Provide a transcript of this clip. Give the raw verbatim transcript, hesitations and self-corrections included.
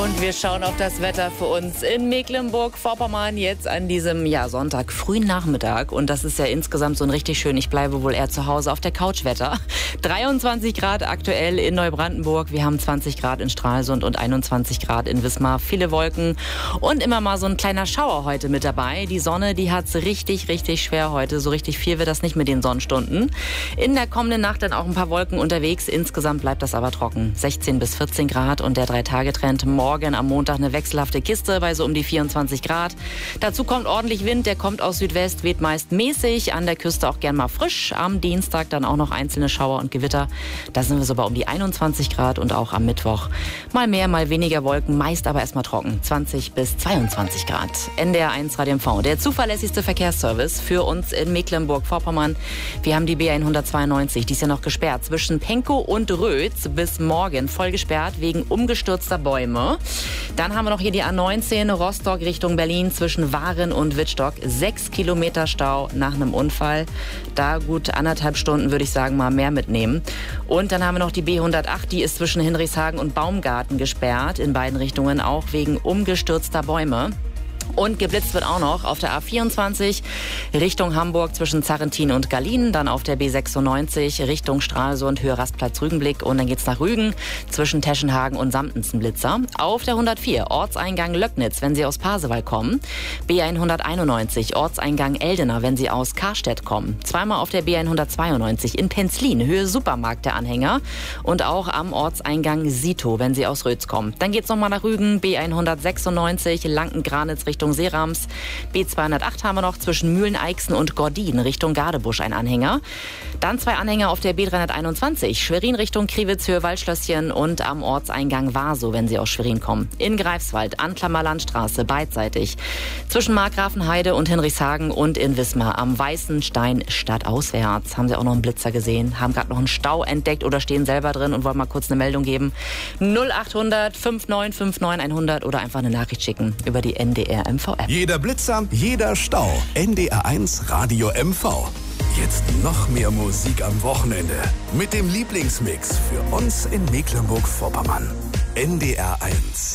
Und wir schauen auf das Wetter für uns in Mecklenburg-Vorpommern jetzt an diesem ja, Sonntag, frühen Nachmittag. Und das ist ja insgesamt so ein richtig schön, ich bleibe wohl eher zu Hause auf der Couch Wetter. dreiundzwanzig Grad aktuell in Neubrandenburg, wir haben zwanzig Grad in Stralsund und einundzwanzig Grad in Wismar. Viele Wolken und immer mal so ein kleiner Schauer heute mit dabei. Die Sonne, die hat's richtig, richtig schwer heute. So richtig viel wird das nicht mit den Sonnenstunden. In der kommenden Nacht dann auch ein paar Wolken unterwegs. Insgesamt bleibt das aber trocken. sechzehn bis vierzehn Grad und der Drei-Tage-Trend morgen am Montag eine wechselhafte Kiste bei so um die vierundzwanzig Grad. Dazu kommt ordentlich Wind, der kommt aus Südwest, weht meist mäßig, an der Küste auch gern mal frisch. Am Dienstag dann auch noch einzelne Schauer und Gewitter. Da sind wir so bei um die einundzwanzig Grad und auch am Mittwoch mal mehr, mal weniger Wolken, meist aber erstmal trocken. zwanzig bis zweiundzwanzig Grad. N D R eins Radio M V, der zuverlässigste Verkehrsservice für uns in Mecklenburg-Vorpommern. Wir haben die B hundertzweiundneunzig, die ist ja noch gesperrt, zwischen Penkow und Rötz bis morgen voll gesperrt wegen umgestürzter Bäume. Dann haben wir noch hier die A neunzehn Rostock Richtung Berlin zwischen Waren und Wittstock. Sechs Kilometer Stau nach einem Unfall. Da gut anderthalb Stunden, würde ich sagen, mal mehr mitnehmen. Und dann haben wir noch die B hundertacht, die ist zwischen Hinrichshagen und Baumgarten gesperrt. In beiden Richtungen auch wegen umgestürzter Bäume. Und geblitzt wird auch noch auf der A vierundzwanzig Richtung Hamburg zwischen Zarrentin und Gallien, dann auf der B sechsundneunzig Richtung Stralsund, Höhe Rastplatz Rügenblick und dann geht's nach Rügen zwischen Teschenhagen und Samtenzenblitzer. Auf der hundertvier Ortseingang Löcknitz, wenn Sie aus Pasewalk kommen. B hunderteinundneunzig Ortseingang Eldener, wenn Sie aus Karstedt kommen. Zweimal auf der B hundertzweiundneunzig in Penzlin, Höhe Supermarkt der Anhänger und auch am Ortseingang Sito, wenn Sie aus Rötz kommen. Dann geht's nochmal nach Rügen, B hundertsechsundneunzig Lanken-Granitz Richtung Seerams. B zweihundertacht haben wir noch zwischen Mühlen-Eichsen und Gordin Richtung Gadebusch ein Anhänger. Dann zwei Anhänger auf der B dreihunderteinundzwanzig Schwerin Richtung Kriwitz, Höhe Waldschlösschen und am Ortseingang Warsow, wenn Sie aus Schwerin kommen. In Greifswald, Anklammer Landstraße, beidseitig. Zwischen Markgrafenheide und Hinrichshagen und in Wismar am Weißen Stein stadtauswärts. Haben Sie auch noch einen Blitzer gesehen? Haben gerade noch einen Stau entdeckt oder stehen selber drin und wollen mal kurz eine Meldung geben? null achthundert fünfundneunzig neunundfünfzig hundert oder einfach eine Nachricht schicken über die N D R M V App. Jeder Blitzer, jeder Stau. N D R eins Radio M V. Jetzt noch mehr Musik am Wochenende. Mit dem Lieblingsmix für uns in Mecklenburg-Vorpommern. N D R eins.